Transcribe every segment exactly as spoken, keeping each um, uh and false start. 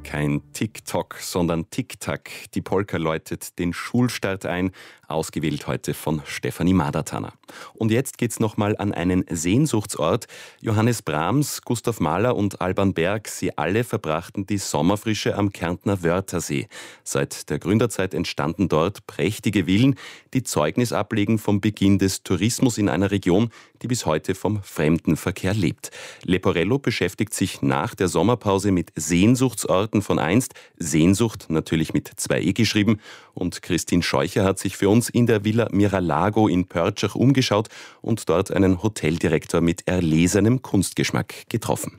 Kein TikTok, sondern Tic-Tac. Die Polka läutet den Schulstart ein, ausgewählt heute von Stefanie Madertaner. Und jetzt geht's nochmal an einen Sehnsuchtsort. Johannes Brahms, Gustav Mahler und Alban Berg, sie alle verbrachten die Sommerfrische am Kärntner Wörthersee. Seit der Gründerzeit entstanden dort prächtige Villen, die Zeugnis ablegen vom Beginn des Tourismus in einer Region, die bis heute vom Fremdenverkehr lebt. Leporello beschäftigt sich nach der Sommerpause mit Sehnsuchtsorten von einst. Sehnsucht natürlich mit zwei E geschrieben. Und Christine Scheucher hat sich für uns in der Villa Miralago in Pörtschach umgeschaut und dort einen Hoteldirektor mit erlesenem Kunstgeschmack getroffen.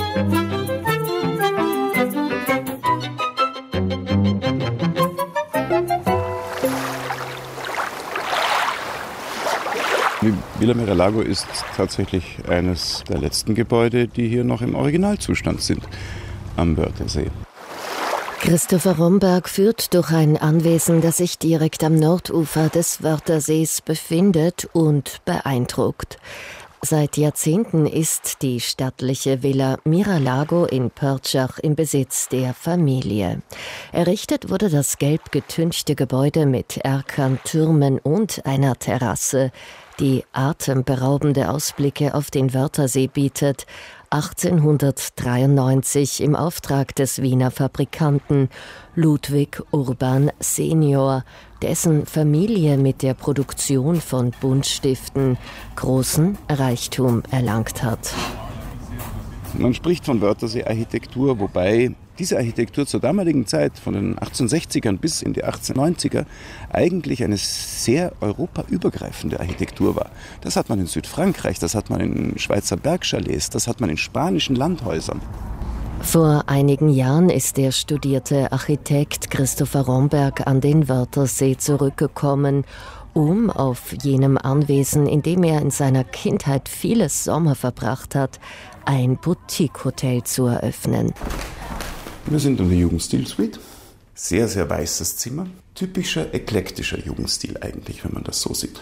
Die Villa Miralago ist tatsächlich eines der letzten Gebäude, die hier noch im Originalzustand sind am Wörthersee. Christopher Romberg führt durch ein Anwesen, das sich direkt am Nordufer des Wörthersees befindet und beeindruckt. Seit Jahrzehnten ist die stattliche Villa Miralago in Pörtschach im Besitz der Familie. Errichtet wurde das gelb getünchte Gebäude mit Erkern, Türmen und einer Terrasse, die atemberaubende Ausblicke auf den Wörthersee bietet, achtzehnhundertdreiundneunzig im Auftrag des Wiener Fabrikanten Ludwig Urban Senior, dessen Familie mit der Produktion von Buntstiften großen Reichtum erlangt hat. Man spricht von Wörthersee-Architektur, wobei diese Architektur zur damaligen Zeit, von den achtzehnhundertsechzigern bis in die achtzehnhundertneunziger, eigentlich eine sehr europaübergreifende Architektur war. Das hat man in Südfrankreich, das hat man in Schweizer Bergchalets, das hat man in spanischen Landhäusern. Vor einigen Jahren ist der studierte Architekt Christopher Romberg an den Wörthersee zurückgekommen, um auf jenem Anwesen, in dem er in seiner Kindheit viele Sommer verbracht hat, ein Boutique-Hotel zu eröffnen. Wir sind in der Jugendstil-Suite. Sehr, sehr weißes Zimmer. Typischer, eklektischer Jugendstil eigentlich, wenn man das so sieht.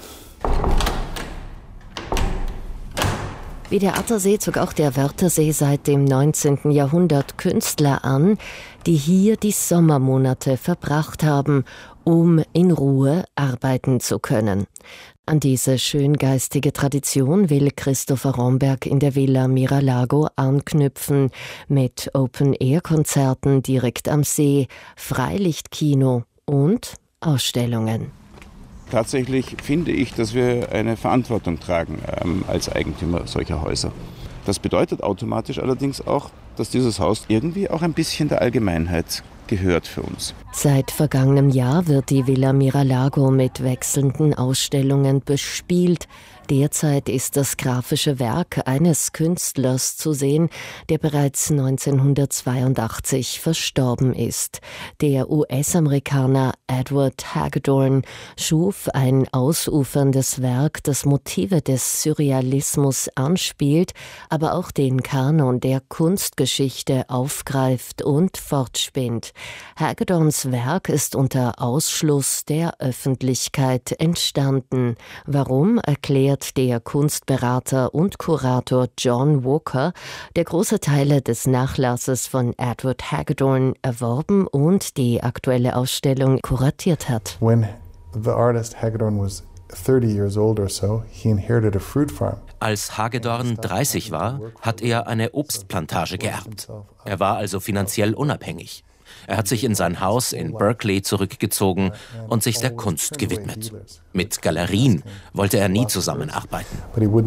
Wie der Attersee zog auch der Wörthersee seit dem neunzehnten Jahrhundert Künstler an, die hier die Sommermonate verbracht haben, um in Ruhe arbeiten zu können. An diese schöngeistige Tradition will Christopher Romberg in der Villa Miralago anknüpfen, mit Open-Air-Konzerten direkt am See, Freilichtkino und Ausstellungen. Tatsächlich finde ich, dass wir eine Verantwortung tragen ähm, als Eigentümer solcher Häuser. Das bedeutet automatisch allerdings auch, dass dieses Haus irgendwie auch ein bisschen der Allgemeinheit gehört für uns. Seit vergangenem Jahr wird die Villa Miralago mit wechselnden Ausstellungen bespielt. Derzeit ist das grafische Werk eines Künstlers zu sehen, der bereits neunzehnhundertzweiundachtzig verstorben ist. Der U S-Amerikaner Edward Hagedorn schuf ein ausuferndes Werk, das Motive des Surrealismus anspielt, aber auch den Kanon der Kunstgeschichte aufgreift und fortspinnt. Hagedorns Werk ist unter Ausschluss der Öffentlichkeit entstanden. Warum, erklärt der Kunstberater und Kurator John Walker, der große Teile des Nachlasses von Edward Hagedorn erworben und die aktuelle Ausstellung kuratiert hat. When the artist Hagedorn was thirty years old or so, he inherited a fruit farm. Als Hagedorn dreißig war, hat er eine Obstplantage geerbt. Er war also finanziell unabhängig. Er hat sich in sein Haus in Berkeley zurückgezogen und sich der Kunst gewidmet. Mit Galerien wollte er nie zusammenarbeiten.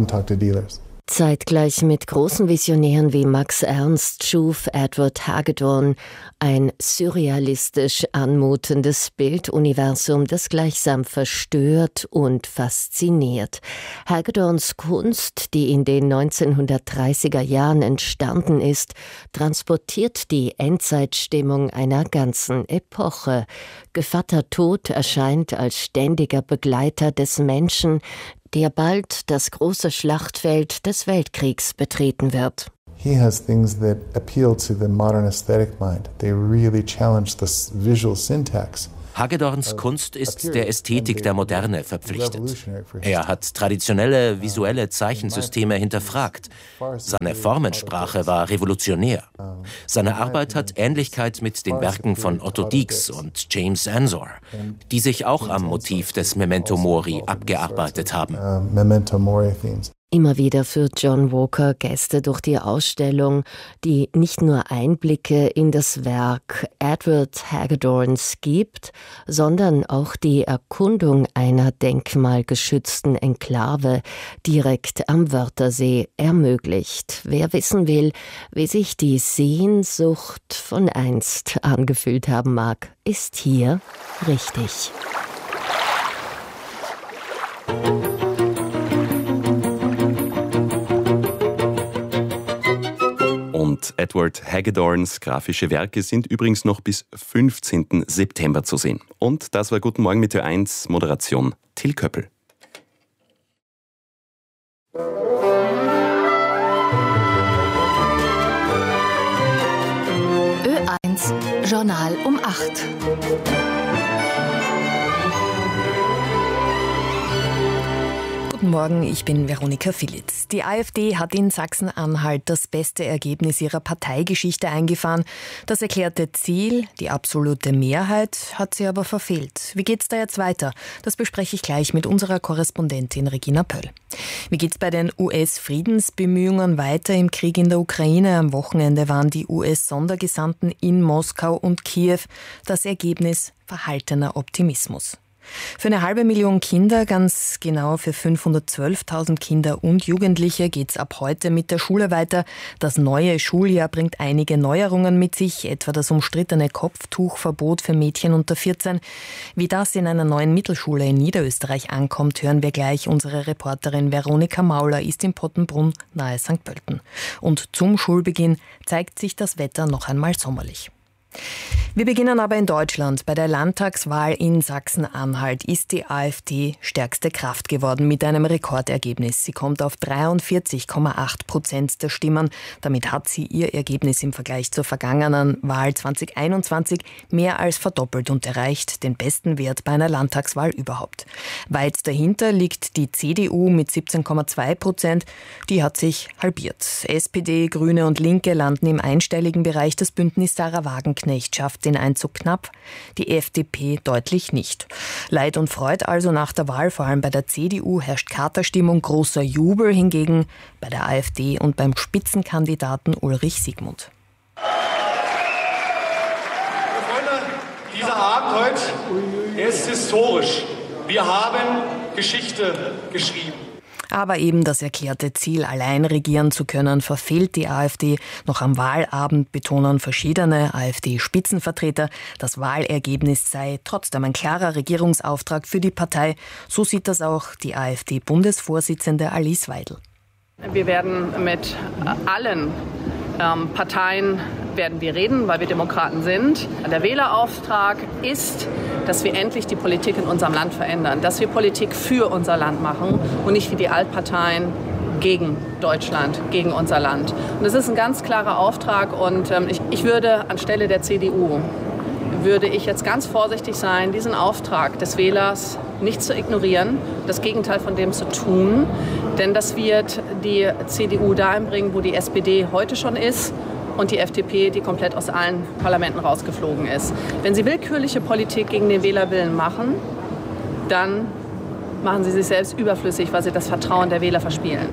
Zeitgleich mit großen Visionären wie Max Ernst schuf Edward Hagedorn ein surrealistisch anmutendes Bilduniversum, das gleichsam verstört und fasziniert. Hagedorns Kunst, die in den neunzehnhundertdreißiger Jahren entstanden ist, transportiert die Endzeitstimmung einer ganzen Epoche. Gevatter Tod erscheint als ständiger Begleiter des Menschen, der bald das große Schlachtfeld des Weltkriegs betreten wird. He has things that appeal to the modern aesthetic mind. They really challenge the visual syntax. Hagedorns Kunst ist der Ästhetik der Moderne verpflichtet. Er hat traditionelle visuelle Zeichensysteme hinterfragt. Seine Formensprache war revolutionär. Seine Arbeit hat Ähnlichkeit mit den Werken von Otto Dix und James Ensor, die sich auch am Motiv des Memento Mori abgearbeitet haben. Immer wieder führt John Walker Gäste durch die Ausstellung, die nicht nur Einblicke in das Werk Edward Hagedorns gibt, sondern auch die Erkundung einer denkmalgeschützten Enklave direkt am Wörthersee ermöglicht. Wer wissen will, wie sich die Sehnsucht von einst angefühlt haben mag, ist hier richtig. Und Edward Hagedorns grafische Werke sind übrigens noch bis fünfzehnten September zu sehen. Und das war Guten Morgen mit Ö eins, Moderation Till Köppel. Ö eins Journal um acht. Guten Morgen, ich bin Veronika Philitz. Die AfD hat in Sachsen-Anhalt das beste Ergebnis ihrer Parteigeschichte eingefahren. Das erklärte Ziel, die absolute Mehrheit, hat sie aber verfehlt. Wie geht's da jetzt weiter? Das bespreche ich gleich mit unserer Korrespondentin Regina Pöll. Wie geht's bei den U S-Friedensbemühungen weiter im Krieg in der Ukraine? Am Wochenende waren die U S-Sondergesandten in Moskau und Kiew. Das Ergebnis: verhaltener Optimismus. Für eine halbe Million Kinder, ganz genau für fünfhundertzwölftausend Kinder und Jugendliche, geht's ab heute mit der Schule weiter. Das neue Schuljahr bringt einige Neuerungen mit sich, etwa das umstrittene Kopftuchverbot für Mädchen unter vierzehn. Wie das in einer neuen Mittelschule in Niederösterreich ankommt, hören wir gleich. Unsere Reporterin Veronika Mauler ist in Pottenbrunn nahe Sankt Pölten. Und zum Schulbeginn zeigt sich das Wetter noch einmal sommerlich. Wir beginnen aber in Deutschland. Bei der Landtagswahl in Sachsen-Anhalt ist die AfD stärkste Kraft geworden mit einem Rekordergebnis. Sie kommt auf dreiundvierzig Komma acht Prozent der Stimmen. Damit hat sie ihr Ergebnis im Vergleich zur vergangenen Wahl zwanzig einundzwanzig mehr als verdoppelt und erreicht den besten Wert bei einer Landtagswahl überhaupt. Weit dahinter liegt die C D U mit siebzehn Komma zwei Prozent. Die hat sich halbiert. S P D, Grüne und Linke landen im einstelligen Bereich. Das Bündnis Sarah Wagenknecht schafft den Einzug knapp, die F D P deutlich nicht. Leid und Freud also nach der Wahl, vor allem bei der C D U herrscht Katerstimmung, großer Jubel hingegen bei der AfD und beim Spitzenkandidaten Ulrich Siegmund. Freunde, dieser Abend heute ist historisch. Wir haben Geschichte geschrieben. Aber eben das erklärte Ziel, allein regieren zu können, verfehlt die AfD. Noch am Wahlabend betonen verschiedene AfD-Spitzenvertreter, das Wahlergebnis sei trotzdem ein klarer Regierungsauftrag für die Partei. So sieht das auch die AfD-Bundesvorsitzende Alice Weidel. Wir werden mit allen ähm, Parteien werden wir reden, weil wir Demokraten sind. Der Wählerauftrag ist, dass wir endlich die Politik in unserem Land verändern, dass wir Politik für unser Land machen und nicht wie die Altparteien gegen Deutschland, gegen unser Land. Und das ist ein ganz klarer Auftrag und ähm, ich, ich würde anstelle der C D U, würde ich jetzt ganz vorsichtig sein, diesen Auftrag des Wählers nicht zu ignorieren, das Gegenteil von dem zu tun, denn das wird die C D U dahin bringen, wo die S P D heute schon ist, und die F D P, die komplett aus allen Parlamenten rausgeflogen ist. Wenn Sie willkürliche Politik gegen den Wählerwillen machen, dann machen Sie sich selbst überflüssig, weil Sie das Vertrauen der Wähler verspielen.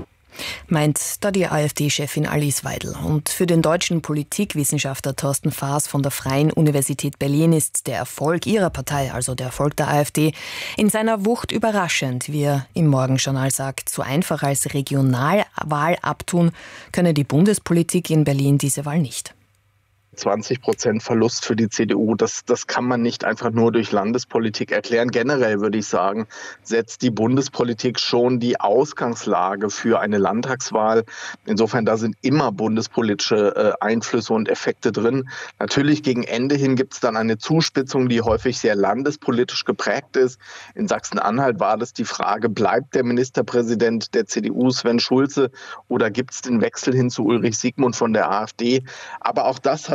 Meint da die AfD-Chefin Alice Weidel. Und für den deutschen Politikwissenschaftler Thorsten Faas von der Freien Universität Berlin ist der Erfolg ihrer Partei, also der Erfolg der AfD, in seiner Wucht überraschend, wie er im Morgenjournal sagt. So einfach als Regionalwahl abtun könne die Bundespolitik in Berlin diese Wahl nicht. zwanzig Prozent Verlust für die C D U, das, das kann man nicht einfach nur durch Landespolitik erklären. Generell würde ich sagen, setzt die Bundespolitik schon die Ausgangslage für eine Landtagswahl. Insofern, da sind immer bundespolitische äh, Einflüsse und Effekte drin. Natürlich gegen Ende hin gibt es dann eine Zuspitzung, die häufig sehr landespolitisch geprägt ist. In Sachsen-Anhalt war das die Frage, bleibt der Ministerpräsident der C D U Sven Schulze oder gibt es den Wechsel hin zu Ulrich Siegmund von der AfD? Aber auch das hat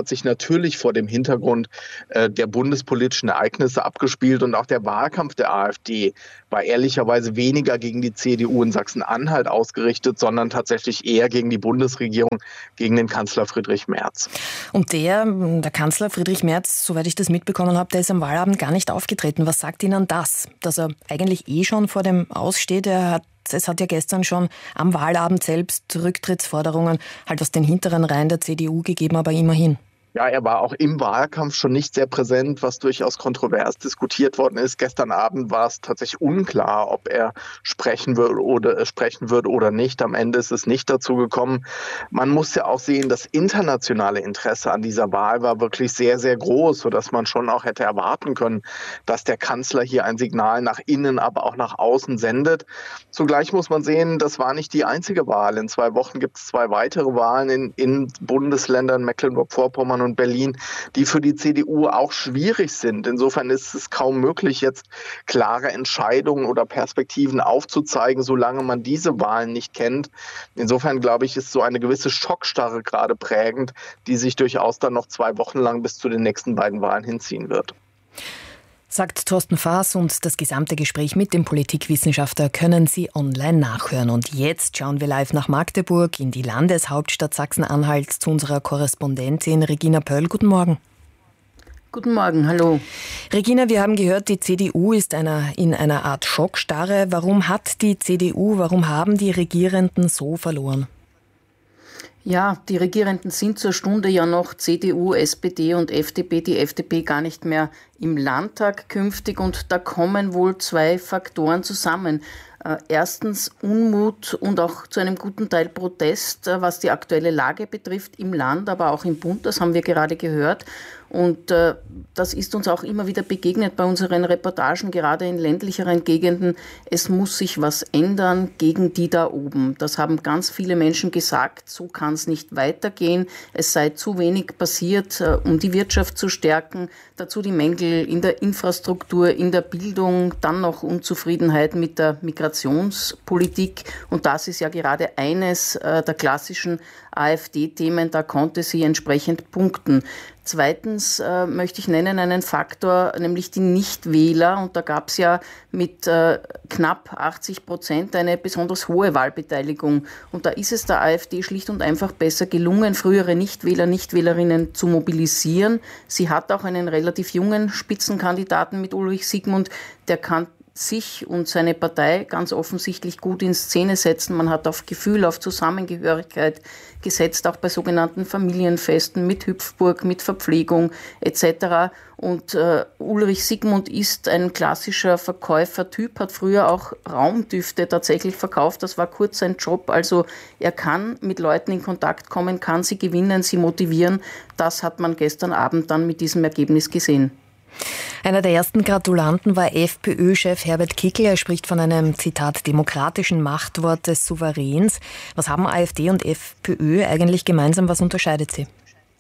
sich natürlich vor dem Hintergrund äh, der bundespolitischen Ereignisse abgespielt und auch der Wahlkampf der AfD war ehrlicherweise weniger gegen die C D U in Sachsen-Anhalt ausgerichtet, sondern tatsächlich eher gegen die Bundesregierung, gegen den Kanzler Friedrich Merz. Und der, der Kanzler Friedrich Merz, soweit ich das mitbekommen habe, der ist am Wahlabend gar nicht aufgetreten. Was sagt Ihnen das? Dass er eigentlich eh schon vor dem Aussteht, er hat Es hat ja gestern schon am Wahlabend selbst Rücktrittsforderungen halt aus den hinteren Reihen der C D U gegeben, aber immerhin. Ja, er war auch im Wahlkampf schon nicht sehr präsent, was durchaus kontrovers diskutiert worden ist. Gestern Abend war es tatsächlich unklar, ob er sprechen würde oder äh, sprechen würde oder nicht. Am Ende ist es nicht dazu gekommen. Man muss ja auch sehen, das internationale Interesse an dieser Wahl war wirklich sehr, sehr groß, sodass man schon auch hätte erwarten können, dass der Kanzler hier ein Signal nach innen, aber auch nach außen sendet. Zugleich muss man sehen, das war nicht die einzige Wahl. In zwei Wochen gibt es zwei weitere Wahlen in, in Bundesländern Mecklenburg-Vorpommern und Berlin, die für die C D U auch schwierig sind. Insofern ist es kaum möglich, jetzt klare Entscheidungen oder Perspektiven aufzuzeigen, solange man diese Wahlen nicht kennt. Insofern, glaube ich, ist so eine gewisse Schockstarre gerade prägend, die sich durchaus dann noch zwei Wochen lang bis zu den nächsten beiden Wahlen hinziehen wird. Sagt Thorsten Faas, und das gesamte Gespräch mit dem Politikwissenschaftler können Sie online nachhören. Und jetzt schauen wir live nach Magdeburg, in die Landeshauptstadt Sachsen-Anhalts, zu unserer Korrespondentin Regina Pöll. Guten Morgen. Guten Morgen, hallo. Regina, wir haben gehört, die C D U ist einer, in einer Art Schockstarre. Warum hat die C D U, warum haben die Regierenden so verloren? Ja, die Regierenden sind zur Stunde ja noch C D U, S P D und F D P, die F D P gar nicht mehr im Landtag künftig, und da kommen wohl zwei Faktoren zusammen. Äh, erstens Unmut und auch zu einem guten Teil Protest, äh, was die aktuelle Lage betrifft im Land, aber auch im Bund, das haben wir gerade gehört. Und äh, das ist uns auch immer wieder begegnet bei unseren Reportagen, gerade in ländlicheren Gegenden. Es muss sich was ändern gegen die da oben. Das haben ganz viele Menschen gesagt, so kann es nicht weitergehen. Es sei zu wenig passiert, äh, um die Wirtschaft zu stärken. Dazu die Mängel in der Infrastruktur, in der Bildung, dann noch Unzufriedenheit mit der Migrationspolitik. Und das ist ja gerade eines äh, der klassischen AfD-Themen, da konnte sie entsprechend punkten. Zweitens äh, möchte ich nennen einen Faktor, nämlich die Nichtwähler. Und da gab es ja mit äh, knapp achtzig Prozent eine besonders hohe Wahlbeteiligung. Und da ist es der AfD schlicht und einfach besser gelungen, frühere Nichtwähler, Nichtwählerinnen zu mobilisieren. Sie hat auch einen relativ jungen Spitzenkandidaten mit Ulrich Siegmund, der kann sich und seine Partei ganz offensichtlich gut in Szene setzen. Man hat auf Gefühl, auf Zusammengehörigkeit gesetzt, auch bei sogenannten Familienfesten mit Hüpfburg, mit Verpflegung et cetera. Und äh, Ulrich Siegmund ist ein klassischer Verkäufertyp, hat früher auch Raumdüfte tatsächlich verkauft. Das war kurz sein Job. Also er kann mit Leuten in Kontakt kommen, kann sie gewinnen, sie motivieren. Das hat man gestern Abend dann mit diesem Ergebnis gesehen. Einer der ersten Gratulanten war FPÖ-Chef Herbert Kickl. Er spricht von einem, Zitat, demokratischen Machtwort des Souveräns. Was haben AfD und FPÖ eigentlich gemeinsam? Was unterscheidet sie?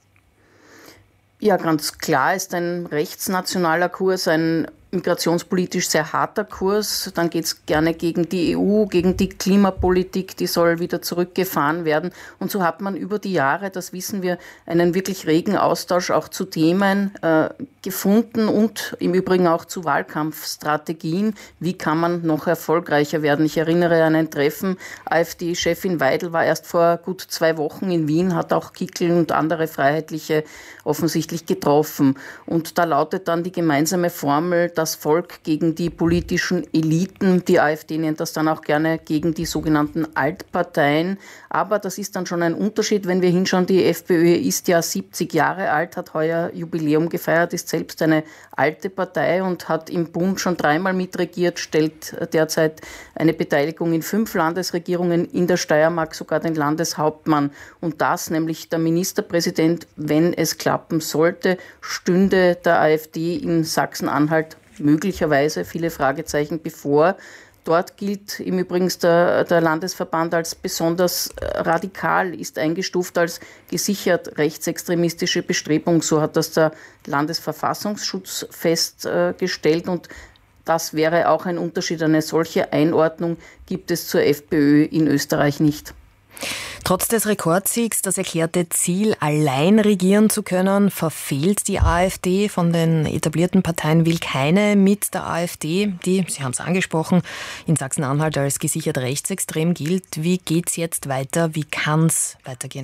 Ja, ganz klar ist ein rechtsnationaler Kurs, ein migrationspolitisch sehr harter Kurs. Dann geht es gerne gegen die E U, gegen die Klimapolitik, die soll wieder zurückgefahren werden. Und so hat man über die Jahre, das wissen wir, einen wirklich regen Austausch auch zu Themen äh, gefunden und im Übrigen auch zu Wahlkampfstrategien. Wie kann man noch erfolgreicher werden? Ich erinnere an ein Treffen. AfD-Chefin Weidel war erst vor gut zwei Wochen in Wien, hat auch Kickl und andere Freiheitliche offensichtlich getroffen. Und da lautet dann die gemeinsame Formel, das Volk gegen die politischen Eliten. Die AfD nennt das dann auch gerne gegen die sogenannten Altparteien. Aber das ist dann schon ein Unterschied, wenn wir hinschauen. Die FPÖ ist ja siebzig Jahre alt, hat heuer Jubiläum gefeiert, ist selbst eine alte Partei und hat im Bund schon dreimal mitregiert, stellt derzeit eine Beteiligung in fünf Landesregierungen, in der Steiermark sogar den Landeshauptmann. Und das, nämlich der Ministerpräsident, wenn es klappen sollte, stünde der AfD in Sachsen-Anhalt möglicherweise, viele Fragezeichen, bevor. Dort gilt im Übrigen der, der Landesverband als besonders radikal, ist eingestuft als gesichert rechtsextremistische Bestrebung. So hat das der Landesverfassungsschutz festgestellt. Und das wäre auch ein Unterschied. Eine solche Einordnung gibt es zur FPÖ in Österreich nicht. Trotz des Rekordsiegs, das erklärte Ziel, allein regieren zu können, verfehlt die AfD. Von den etablierten Parteien will keine mit der AfD, die, Sie haben es angesprochen, in Sachsen-Anhalt als gesichert rechtsextrem gilt. Wie geht's jetzt weiter? Wie kann's weitergehen?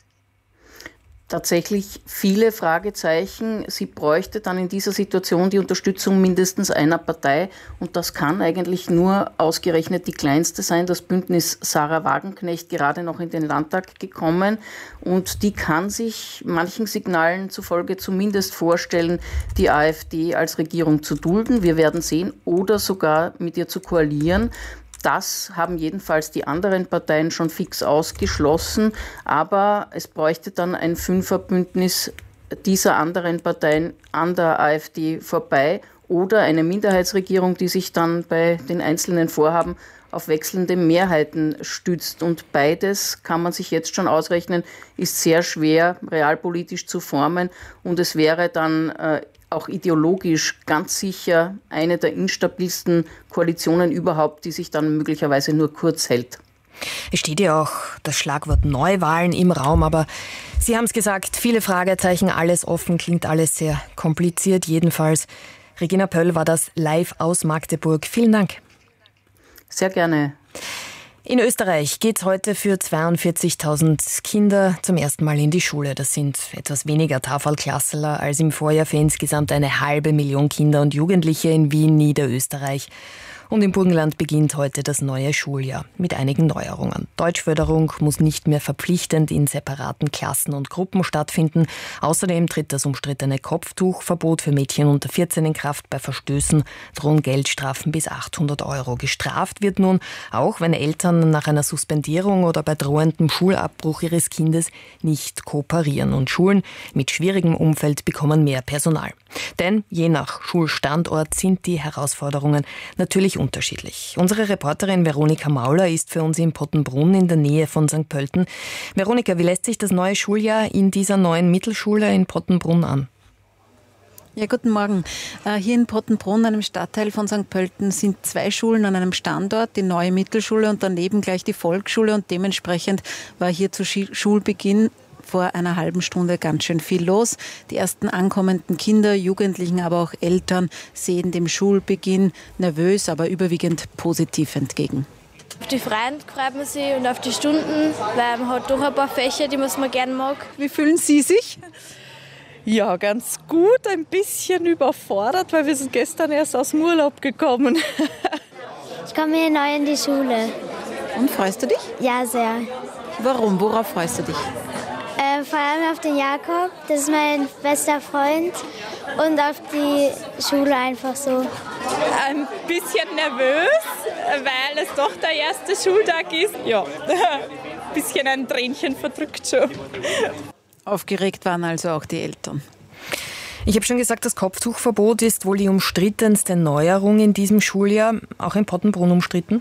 Tatsächlich viele Fragezeichen. Sie bräuchte dann in dieser Situation die Unterstützung mindestens einer Partei. Und das kann eigentlich nur ausgerechnet die kleinste sein. Das Bündnis Sarah Wagenknecht, gerade noch in den Landtag gekommen. Und die kann sich manchen Signalen zufolge zumindest vorstellen, die AfD als Regierung zu dulden. Wir werden sehen, oder sogar mit ihr zu koalieren. Das haben jedenfalls die anderen Parteien schon fix ausgeschlossen. Aber es bräuchte dann ein Fünferbündnis dieser anderen Parteien an der AfD vorbei oder eine Minderheitsregierung, die sich dann bei den einzelnen Vorhaben auf wechselnde Mehrheiten stützt. Und beides, kann man sich jetzt schon ausrechnen, ist sehr schwer realpolitisch zu formen. Und es wäre dann äh, auch ideologisch ganz sicher eine der instabilsten Koalitionen überhaupt, die sich dann möglicherweise nur kurz hält. Es steht ja auch das Schlagwort Neuwahlen im Raum, aber Sie haben es gesagt, viele Fragezeichen, alles offen, klingt alles sehr kompliziert jedenfalls. Regina Pöll war das live aus Magdeburg. Vielen Dank. Sehr gerne. In Österreich geht's heute für zweiundvierzigtausend Kinder zum ersten Mal in die Schule. Das sind etwas weniger Tafelklassler als im Vorjahr für insgesamt eine halbe Million Kinder und Jugendliche in Wien, Niederösterreich. Und im Burgenland beginnt heute das neue Schuljahr mit einigen Neuerungen. Deutschförderung muss nicht mehr verpflichtend in separaten Klassen und Gruppen stattfinden. Außerdem tritt das umstrittene Kopftuchverbot für Mädchen unter vierzehn in Kraft. Bei Verstößen drohen Geldstrafen bis achthundert Euro. Gestraft wird nun, auch wenn Eltern nach einer Suspendierung oder bei drohendem Schulabbruch ihres Kindes nicht kooperieren. Und Schulen mit schwierigem Umfeld bekommen mehr Personal. Denn je nach Schulstandort sind die Herausforderungen natürlich unterschiedlich. Unsere Reporterin Veronika Mauler ist für uns in Pottenbrunn in der Nähe von Sankt Pölten. Veronika, wie lässt sich das neue Schuljahr in dieser neuen Mittelschule in Pottenbrunn an? Ja, guten Morgen. Hier in Pottenbrunn, einem Stadtteil von Sankt Pölten, sind zwei Schulen an einem Standort, die neue Mittelschule und daneben gleich die Volksschule. Und dementsprechend war hier zu Schulbeginn vor einer halben Stunde ganz schön viel los. Die ersten ankommenden Kinder, Jugendlichen, aber auch Eltern sehen dem Schulbeginn nervös, aber überwiegend positiv entgegen. Auf die Freien freut man sich und auf die Stunden, weil man hat doch ein paar Fächer, die man gerne mag. Wie fühlen Sie sich? Ja, ganz gut, ein bisschen überfordert, weil wir sind gestern erst aus dem Urlaub gekommen. Ich komme neu in die Schule. Und freust du dich? Ja, sehr. Warum? Worauf freust du dich? Äh, vor allem auf den Jakob, das ist mein bester Freund, und auf die Schule einfach so. Ein bisschen nervös, weil es doch der erste Schultag ist. Ja, ein bisschen ein Tränchen verdrückt schon. Aufgeregt waren also auch die Eltern. Ich habe schon gesagt, das Kopftuchverbot ist wohl die umstrittenste Neuerung in diesem Schuljahr, auch in Pottenbrunn umstritten.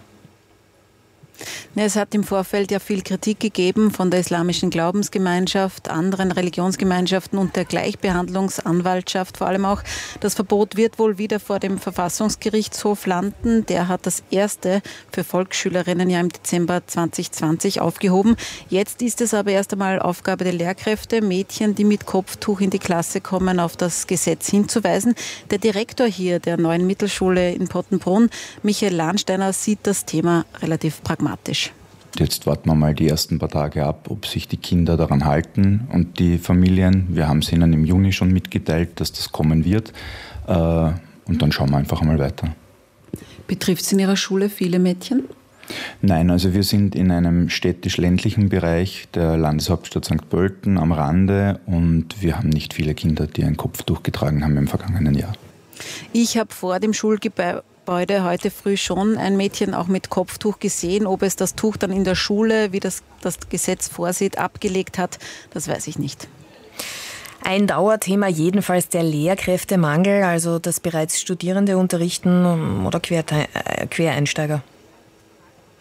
Es hat im Vorfeld ja viel Kritik gegeben von der islamischen Glaubensgemeinschaft, anderen Religionsgemeinschaften und der Gleichbehandlungsanwaltschaft vor allem auch. Das Verbot wird wohl wieder vor dem Verfassungsgerichtshof landen. Der hat das erste für Volksschülerinnen ja im Dezember zwanzig zwanzig aufgehoben. Jetzt ist es aber erst einmal Aufgabe der Lehrkräfte, Mädchen, die mit Kopftuch in die Klasse kommen, auf das Gesetz hinzuweisen. Der Direktor hier der neuen Mittelschule in Pottenbrunn, Michael Lahnsteiner, sieht das Thema relativ pragmatisch. Jetzt warten wir mal die ersten paar Tage ab, ob sich die Kinder daran halten und die Familien. Wir haben es ihnen im Juni schon mitgeteilt, dass das kommen wird. Und dann schauen wir einfach mal weiter. Betrifft es in Ihrer Schule viele Mädchen? Nein, also wir sind in einem städtisch-ländlichen Bereich der Landeshauptstadt Sankt Pölten am Rande und wir haben nicht viele Kinder, die ein Kopftuch getragen haben im vergangenen Jahr. Ich habe vor dem Schulgebäude heute früh schon ein Mädchen auch mit Kopftuch gesehen. Ob es das Tuch dann in der Schule, wie das das Gesetz vorsieht, abgelegt hat, das weiß ich nicht. Ein Dauerthema jedenfalls der Lehrkräftemangel, also dass bereits Studierende unterrichten oder Quereinsteiger.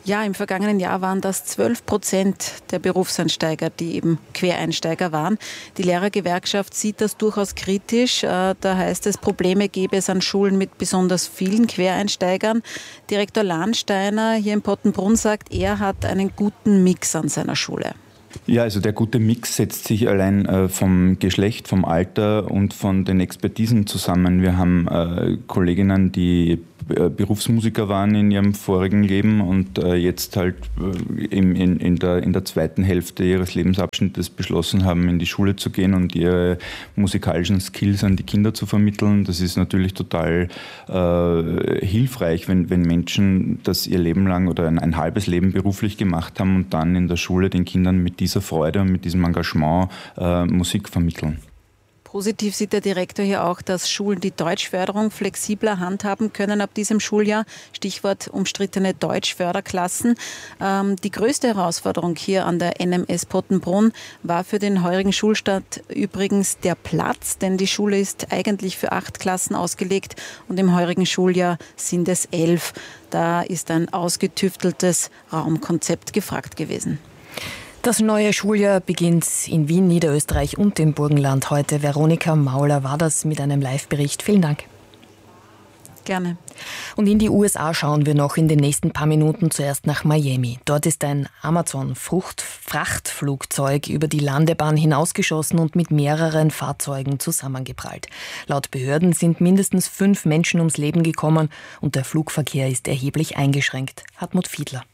Ja, im vergangenen Jahr waren das zwölf Prozent der Berufseinsteiger, die eben Quereinsteiger waren. Die Lehrergewerkschaft sieht das durchaus kritisch. Da heißt es, Probleme gäbe es an Schulen mit besonders vielen Quereinsteigern. Direktor Lahnsteiner hier in Pottenbrunn sagt, er hat einen guten Mix an seiner Schule. Ja, also der gute Mix setzt sich allein äh, vom Geschlecht, vom Alter und von den Expertisen zusammen. Wir haben äh, Kolleginnen, die äh, Berufsmusiker waren in ihrem vorigen Leben und äh, jetzt halt äh, in, in, in, der, in der zweiten Hälfte ihres Lebensabschnittes beschlossen haben, in die Schule zu gehen und ihre musikalischen Skills an die Kinder zu vermitteln. Das ist natürlich total äh, hilfreich, wenn, wenn Menschen das ihr Leben lang oder ein, ein halbes Leben beruflich gemacht haben und dann in der Schule den Kindern mit dieser Freude und mit diesem Engagement äh, Musik vermitteln. Positiv sieht der Direktor hier auch, dass Schulen die Deutschförderung flexibler handhaben können ab diesem Schuljahr. Stichwort umstrittene Deutschförderklassen. Ähm, die größte Herausforderung hier an der N M S Pottenbrunn war für den heurigen Schulstart übrigens der Platz, denn die Schule ist eigentlich für acht Klassen ausgelegt und im heurigen Schuljahr sind es elf. Da ist ein ausgetüfteltes Raumkonzept gefragt gewesen. Das neue Schuljahr beginnt in Wien, Niederösterreich und im Burgenland heute. Veronika Mauler war das mit einem Live-Bericht. Vielen Dank. Gerne. Und in die U S A schauen wir noch in den nächsten paar Minuten zuerst nach Miami. Dort ist ein Amazon-Frachtflugzeug über die Landebahn hinausgeschossen und mit mehreren Fahrzeugen zusammengeprallt. Laut Behörden sind mindestens fünf Menschen ums Leben gekommen und der Flugverkehr ist erheblich eingeschränkt. Hartmut Fiedler.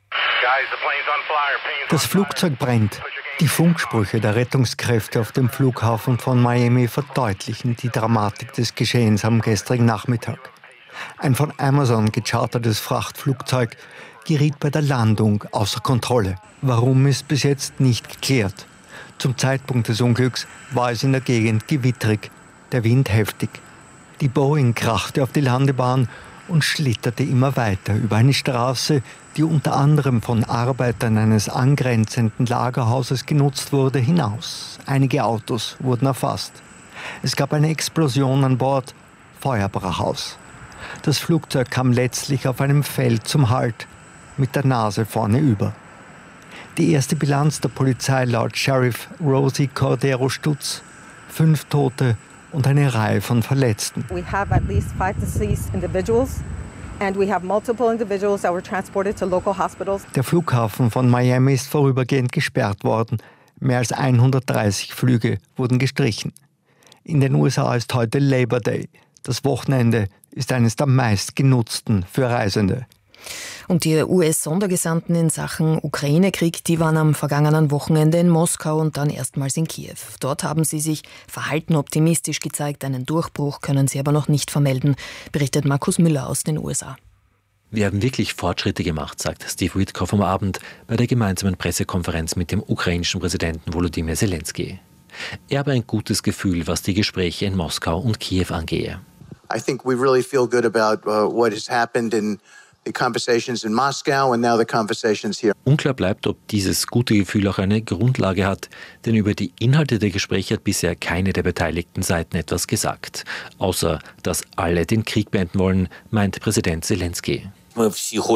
Das Flugzeug brennt. Die Funksprüche der Rettungskräfte auf dem Flughafen von Miami verdeutlichen die Dramatik des Geschehens am gestrigen Nachmittag. Ein von Amazon gechartertes Frachtflugzeug geriet bei der Landung außer Kontrolle. Warum ist bis jetzt nicht geklärt. Zum Zeitpunkt des Unglücks war es in der Gegend gewittrig, der Wind heftig. Die Boeing krachte auf die Landebahn und schlitterte immer weiter über eine Straße, die unter anderem von Arbeitern eines angrenzenden Lagerhauses genutzt wurde, hinaus. Einige Autos wurden erfasst. Es gab eine Explosion an Bord, Feuer brach aus. Das Flugzeug kam letztlich auf einem Feld zum Halt, mit der Nase vorne über. Die erste Bilanz der Polizei laut Sheriff Rosie Cordero Stutz: fünf Tote und eine Reihe von Verletzten. We have at least five deceased individuals and we have multiple individuals that were transported to local hospitals. Der Flughafen von Miami ist vorübergehend gesperrt worden. Mehr als hundertdreißig Flüge wurden gestrichen. In den U S A ist heute Labor Day. Das Wochenende ist eines der meistgenutzten für Reisende. Und die U S-Sondergesandten in Sachen Ukraine-Krieg, die waren am vergangenen Wochenende in Moskau und dann erstmals in Kiew. Dort haben sie sich verhalten optimistisch gezeigt. Einen Durchbruch können sie aber noch nicht vermelden, berichtet Markus Müller aus den U S A. Wir haben wirklich Fortschritte gemacht, sagt Steve Witkoff am Abend bei der gemeinsamen Pressekonferenz mit dem ukrainischen Präsidenten Volodymyr Zelensky. Er habe ein gutes Gefühl, was die Gespräche in Moskau und Kiew angehe. I think we really feel good about uh, what has happened in the conversations in Moscow and now the conversations here. Unklar bleibt, ob dieses gute Gefühl auch eine Grundlage hat, denn über die Inhalte der Gespräche hat bisher keine der beteiligten Seiten etwas gesagt. Außer, dass alle den Krieg beenden wollen, meint Präsident Zelensky. Und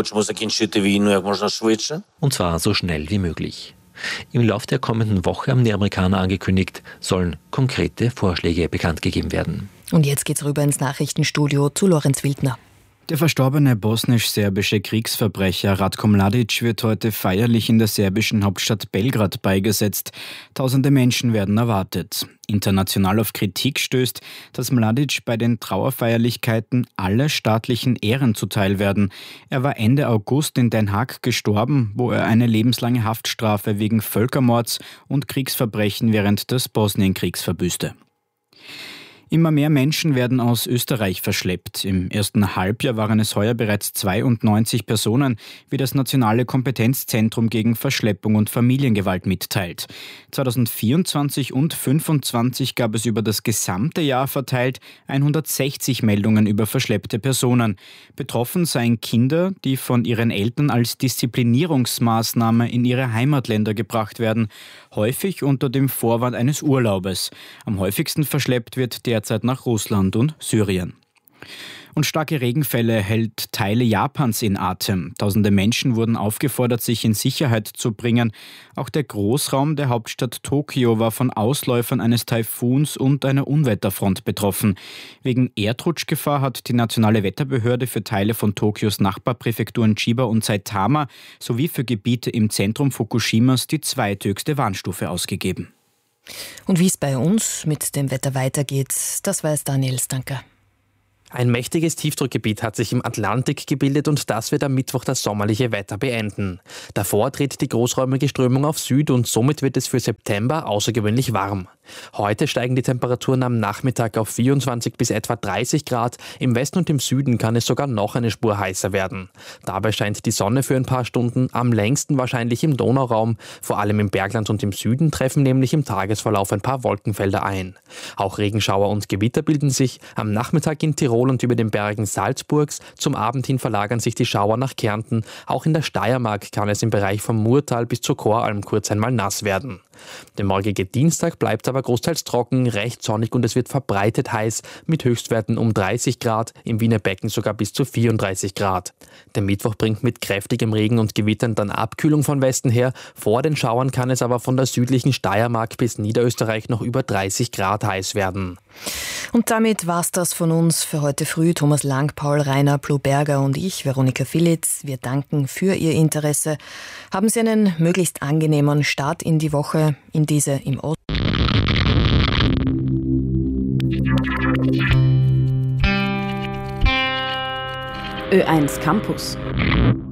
zwar so schnell wie möglich. Im Lauf der kommenden Woche haben die Amerikaner angekündigt, sollen konkrete Vorschläge bekannt gegeben werden. Und jetzt geht's rüber ins Nachrichtenstudio zu Lorenz Wildner. Der verstorbene bosnisch-serbische Kriegsverbrecher Ratko Mladic wird heute feierlich in der serbischen Hauptstadt Belgrad beigesetzt. Tausende Menschen werden erwartet. International auf Kritik stößt, dass Mladic bei den Trauerfeierlichkeiten alle staatlichen Ehren zuteil werden. Er war Ende August in Den Haag gestorben, wo er eine lebenslange Haftstrafe wegen Völkermords und Kriegsverbrechen während des Bosnienkriegs verbüßte. Immer mehr Menschen werden aus Österreich verschleppt. Im ersten Halbjahr waren es heuer bereits zweiundneunzig Personen, wie das Nationale Kompetenzzentrum gegen Verschleppung und Familiengewalt mitteilt. zweitausendvierundzwanzig und zweitausendfünfundzwanzig gab es über das gesamte Jahr verteilt hundertsechzig Meldungen über verschleppte Personen. Betroffen seien Kinder, die von ihren Eltern als Disziplinierungsmaßnahme in ihre Heimatländer gebracht werden, häufig unter dem Vorwand eines Urlaubes. Am häufigsten verschleppt wird der derzeit nach Russland und Syrien. Und starke Regenfälle hält Teile Japans in Atem. Tausende Menschen wurden aufgefordert, sich in Sicherheit zu bringen. Auch der Großraum der Hauptstadt Tokio war von Ausläufern eines Taifuns und einer Unwetterfront betroffen. Wegen Erdrutschgefahr hat die nationale Wetterbehörde für Teile von Tokios Nachbarpräfekturen Chiba und Saitama sowie für Gebiete im Zentrum Fukushimas die zweithöchste Warnstufe ausgegeben. Und wie es bei uns mit dem Wetter weitergeht, das weiß Daniel Stanker. Ein mächtiges Tiefdruckgebiet hat sich im Atlantik gebildet und das wird am Mittwoch das sommerliche Wetter beenden. Davor tritt die großräumige Strömung auf Süd und somit wird es für September außergewöhnlich warm. Heute steigen die Temperaturen am Nachmittag auf vierundzwanzig bis etwa dreißig Grad. Im Westen und im Süden kann es sogar noch eine Spur heißer werden. Dabei scheint die Sonne für ein paar Stunden, am längsten wahrscheinlich im Donauraum. Vor allem im Bergland und im Süden treffen nämlich im Tagesverlauf ein paar Wolkenfelder ein. Auch Regenschauer und Gewitter bilden sich. Am Nachmittag in Tirol und über den Bergen Salzburgs. Zum Abend hin verlagern sich die Schauer nach Kärnten. Auch in der Steiermark kann es im Bereich vom Murtal bis zur Choralm kurz einmal nass werden. Der morgige Dienstag bleibt aber großteils trocken, recht sonnig und es wird verbreitet heiß mit Höchstwerten um dreißig Grad, im Wiener Becken sogar bis zu vierunddreißig Grad. Der Mittwoch bringt mit kräftigem Regen und Gewittern dann Abkühlung von Westen her. Vor den Schauern kann es aber von der südlichen Steiermark bis Niederösterreich noch über dreißig Grad heiß werden. Und damit war's das von uns für heute früh. Thomas Lang, Paul Reiner, Bluberger und ich, Veronika Filitz. Wir danken für Ihr Interesse. Haben Sie einen möglichst angenehmen Start in die Woche, in diese im Osten. Ö eins Campus.